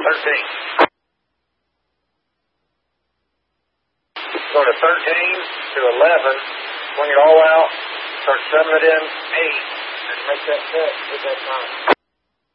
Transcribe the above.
13. Go to 13 to 11. Swing it all out. Start shoving it in 8. And make that cut with that time.